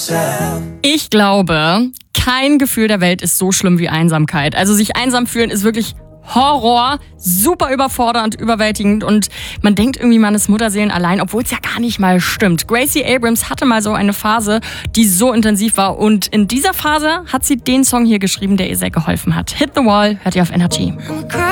Ich glaube, kein Gefühl der Welt ist so schlimm wie Einsamkeit. Also sich einsam fühlen ist wirklich Horror, super überfordernd, überwältigend und man denkt irgendwie, man ist Mutterseelen allein, obwohl es ja gar nicht mal stimmt. Gracie Abrams hatte mal so eine Phase, die so intensiv war und in dieser Phase hat sie den Song hier geschrieben, der ihr sehr geholfen hat. Hit the Wall, hört ihr auf NRG.